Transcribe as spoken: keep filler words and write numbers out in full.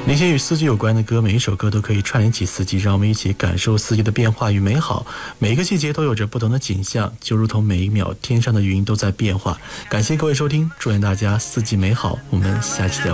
那些与四季有关的歌，每一首歌都可以串联起四季，让我们一起感受四季的变化与美好。每一个季节都有着不同的景象，就如同每一秒天上的云都在变化。感谢各位收听，祝愿大家四季美好，我们下期再会。